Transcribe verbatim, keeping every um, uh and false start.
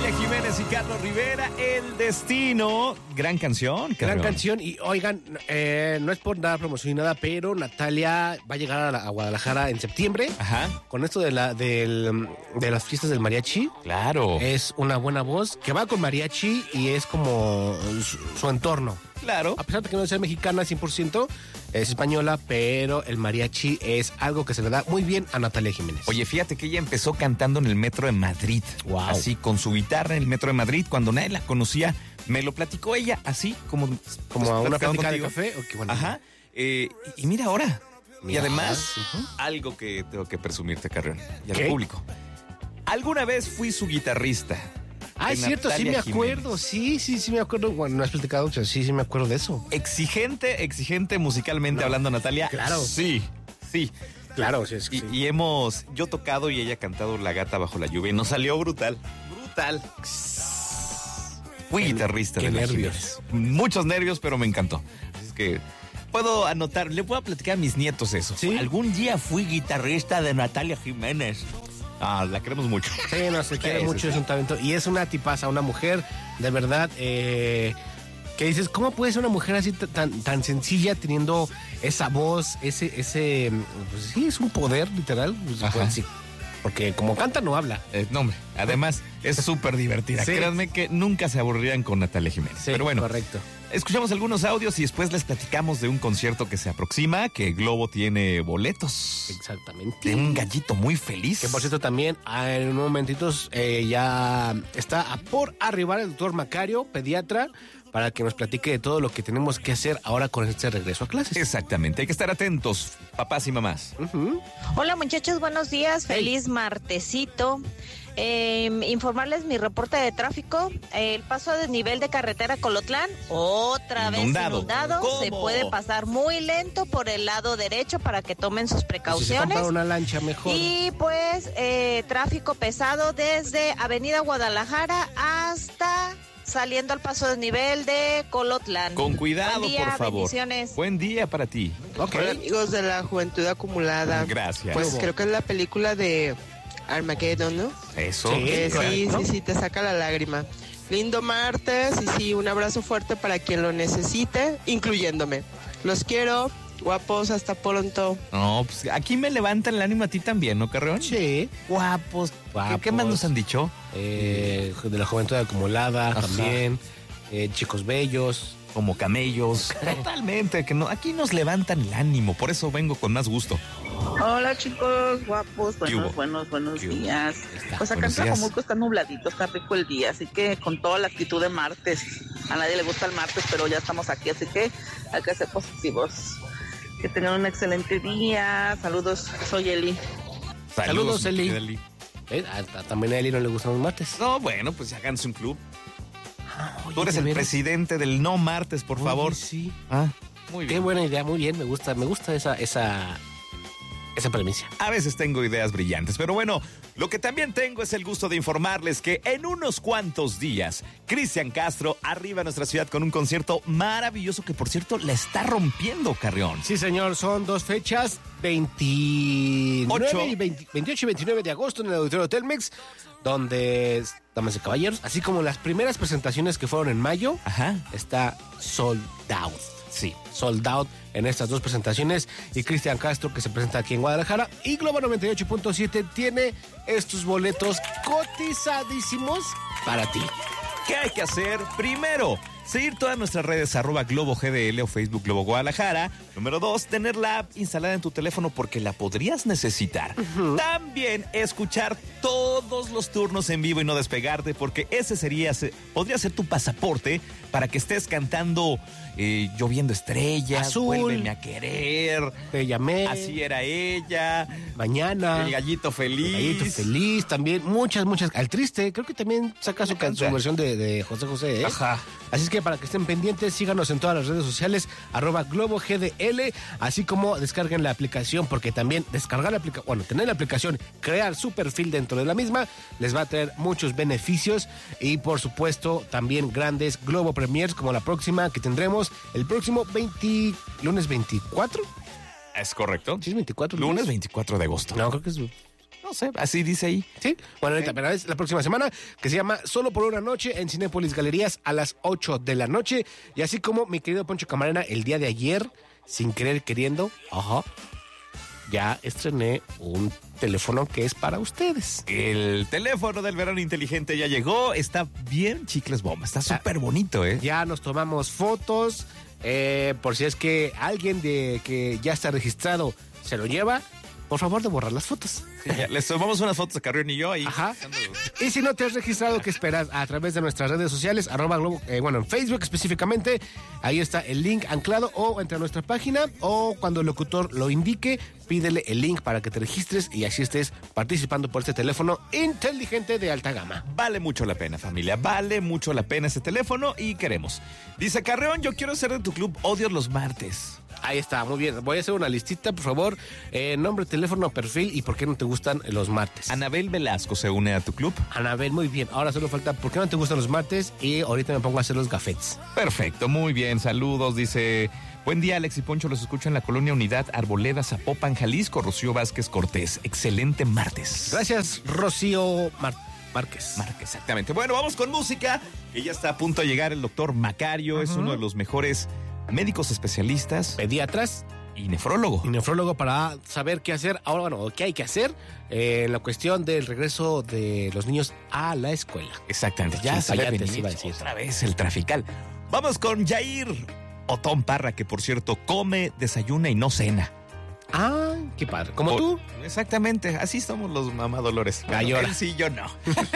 Natalia Jiménez y Carlos Rivera, El Destino. Gran canción. Gran Carlos. canción. Y oigan, eh, no es por dar promoción ni nada, pero Natalia va a llegar a, la, a Guadalajara en septiembre. Ajá. Con esto de, la, del, de las fiestas del mariachi. Claro. Es una buena voz que va con mariachi y es como su, su entorno. Claro. A pesar de que no sea mexicana cien por ciento, es española, pero el mariachi es algo que se le da muy bien a Natalia Jiménez. Oye, fíjate que ella empezó cantando en el metro de Madrid. Wow. Así, con su guitarra en el metro de Madrid, cuando nadie la conocía. Me lo platicó ella, así, como... como a una platicando plática de contigo. café. ¿O qué? Bueno, Ajá. Eh, y, y mira ahora. Mira, y además, uh-huh. algo que tengo que presumirte, Carrión, y al ¿Qué? público. Alguna vez fui su guitarrista. Ah, es de cierto, sí me Natalia acuerdo. Jiménez. Sí, sí, sí me acuerdo. Bueno, no has platicado, o sea, sí, sí me acuerdo de eso. Exigente, exigente musicalmente No, hablando, Natalia. claro. Sí, sí. Claro, sí, es que Y, sí. y hemos, yo tocado y ella cantado La Gata Bajo la Lluvia y nos salió brutal. Brutal. Fui Qué- guitarrista qué de la nervios. Jiménez. Muchos nervios, pero me encantó. Así es que puedo anotar, le puedo platicar a mis nietos eso. ¿Sí? Algún día fui guitarrista de Natalia Jiménez. Ah, la queremos mucho. Sí, no, se quiere Sí, mucho, sí, es sí. un talento. Y es una tipaza, una mujer, de verdad, eh, que dices, ¿cómo puede ser una mujer así t- tan, tan sencilla teniendo esa voz, ese, ese, pues sí, es un poder, literal. Pues, Ajá. pues, sí. Porque como canta, no habla. Eh, no, hombre, además es súper divertida. Sí. Créanme que nunca se aburrirían con Natalia Jiménez. Sí, Pero bueno, correcto. escuchamos algunos audios y después les platicamos de un concierto que se aproxima, que Globo tiene boletos. Exactamente. De un gallito muy feliz. Que por cierto también ah, en unos momentitos eh, ya está a por arribar el doctor Macario, pediatra, para que nos platique de todo lo que tenemos que hacer ahora con este regreso a clases. Exactamente, hay que estar atentos, papás y mamás. Ujú. Hola muchachos, buenos días, Hey. feliz martesito. Eh, informarles mi reporte de tráfico. El paso de nivel de carretera Colotlán, otra vez Inundado. inundado. ¿Cómo? Se puede pasar muy lento por el lado derecho para que tomen sus Si se precauciones. compra una lancha mejor. Y pues eh, tráfico pesado desde Avenida Guadalajara hasta saliendo al paso de nivel de Colotlán. Con cuidado, Buen día, por favor. bendiciones. Buen día para ti. Ok. Hola amigos de la Juventud Acumulada. Gracias. Pues creo que es la película de Armageddon, ¿no? Eso. Sí. Que sí, correcto. sí, sí, te saca la lágrima. Lindo martes y sí, un abrazo fuerte para quien lo necesite, incluyéndome. Los quiero, guapos, hasta pronto. No, pues aquí me levantan el ánimo a ti también, ¿no, Carreón? Sí. Guapos. ¿Qué, Guapos. qué más nos han dicho? Eh, de la juventud acumulada Ajá. también. Eh, chicos bellos. Como camellos. Totalmente, que no, aquí nos levantan el ánimo, por eso vengo con más gusto. Hola chicos, guapos, ¿Qué hubo? buenos, buenos, buenos ¿Qué hubo? días. Pues acá en Buenos días. Tlajomulco está nubladito, está rico el día, así que con toda la actitud de martes. A nadie le gusta el martes, pero ya estamos aquí, así que hay que ser positivos. Que tengan un excelente día. Saludos, soy Eli. Saludos, mi Eli. querida Eli. Eh, a- a- también a Eli no le gustan los martes. No, bueno, pues háganse un club. Oye, Tú eres ¿de el veras? presidente del no martes, por Oye, favor. sí. Ah, muy Qué bien. buena idea, muy bien, me gusta, me gusta esa, esa, esa premisa. A veces tengo ideas brillantes, pero bueno, lo que también tengo es el gusto de informarles que en unos cuantos días, Cristian Castro arriba a nuestra ciudad con un concierto maravilloso que, por cierto, la está rompiendo, Carrión. Sí, señor, son dos fechas, veintinueve Ocho. y veinte, veintiocho y veintinueve de agosto en el Auditorio Telmex, donde, damas y caballeros, así como las primeras presentaciones que fueron en mayo, Ajá. está sold out. Sí. Sold out en estas dos presentaciones. Y Cristian Castro, que se presenta aquí en Guadalajara. Y Globo noventa y ocho punto siete tiene estos boletos cotizadísimos para ti. ¿Qué hay que hacer? Primero, seguir todas nuestras redes, arroba Globo G D L o Facebook Globo Guadalajara. Número dos, tener la app instalada en tu teléfono porque la podrías necesitar. También escuchar todos los turnos en vivo y no despegarte porque ese sería, se- podría ser tu pasaporte para que estés cantando eh, Lloviendo Estrellas, Azul. Vuélveme a Querer, Te llamé. Así Era Ella, Mañana. El Gallito Feliz. Gallito Feliz también, muchas, muchas. Al Triste, creo que también saca su, can- su canta. versión de, de José José, ¿eh? Ajá. Así es que para que estén pendientes, síganos en todas las redes sociales, arroba Globo G D L, así como descarguen la aplicación, porque también descargar la aplicación, bueno, tener la aplicación, crear su perfil dentro de la misma, les va a traer muchos beneficios y por supuesto también grandes Globo Premiers como la próxima que tendremos el próximo veinte, lunes veinticuatro. Es correcto. ¿Sí es veinticuatro? Lunes veinticuatro de agosto. No, creo que es No sé, así dice ahí. Sí, bueno, ahorita, pero es la próxima semana, que se llama Solo por una noche en Cinépolis Galerías a las ocho de la noche. Y así como mi querido Poncho Camarena, el día de ayer, sin querer queriendo, ajá, ya estrené un teléfono que es para ustedes. El teléfono del verano inteligente ya llegó, está bien chicles bomba, está súper bonito, ¿eh? Ya nos tomamos fotos, eh, por si es que alguien de que ya está registrado se lo lleva, por favor de borrar las fotos. Ya, les tomamos unas fotos a Carrión y yo ahí. Ajá. Y si no te has registrado, ¿qué esperas? A través de nuestras redes sociales, arroba globo, eh, bueno, en Facebook específicamente, ahí está el link anclado, o entre nuestra página, o cuando el locutor lo indique, pídele el link para que te registres y así estés participando por este teléfono inteligente de alta gama. Vale mucho la pena, familia, vale mucho la pena ese teléfono y queremos. Dice Carreón, yo quiero ser de tu club Odios los martes. Ahí está, muy bien. Voy a hacer una listita, por favor. Eh, nombre, teléfono, perfil y por qué no te gustan los martes. Anabel Velasco se une a tu club. Anabel, muy bien. Ahora solo falta por qué no te gustan los martes y ahorita me pongo a hacer los gafetes. Perfecto, muy bien. Saludos, dice... Buen día, Alex y Poncho. Los escucho en la colonia Unidad Arboleda, Zapopan, Jalisco. Rocío Vázquez Cortés. Excelente martes. Gracias, Rocío Mar Márquez. Márquez, exactamente. Bueno, vamos con música. Que ya está a punto de llegar el doctor Macario. Uh-huh. Es uno de los mejores médicos especialistas. Pediatras. Y nefrólogo. Y nefrólogo para saber qué hacer. Ahora, bueno, qué hay que hacer eh, en la cuestión del regreso de los niños a la escuela. Exactamente. Ya se iba a decir. Otra vez el trafical. Vamos con Jair Otón Parra, que por cierto come, desayuna y no cena. Ah, qué padre. ¿Como o, tú? Exactamente, así somos los mamá Dolores. Gallora. Él sí, yo no.